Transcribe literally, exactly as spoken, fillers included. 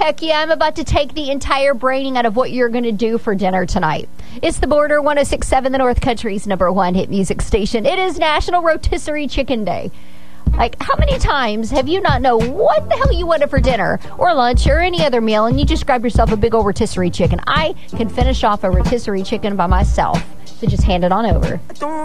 Heck yeah, I'm about to take the entire braining out of what you're going to do for dinner tonight. It's the Border one oh six point seven, the North Country's number one hit music station. It is National Rotisserie Chicken Day. Like, how many times have you not know what the hell you wanted for dinner or lunch or any other meal, and you just grab yourself a big old rotisserie chicken? I can finish off a rotisserie chicken by myself, so just hand it on over.